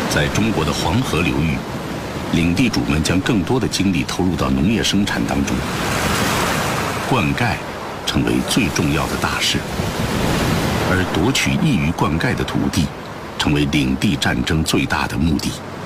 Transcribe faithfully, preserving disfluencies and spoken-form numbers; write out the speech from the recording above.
在中国的黄河流域，领地主们将更多的精力投入到农业生产当中，灌溉成为最重要的大事，而夺取易于灌溉的土地，成为领地战争最大的目的。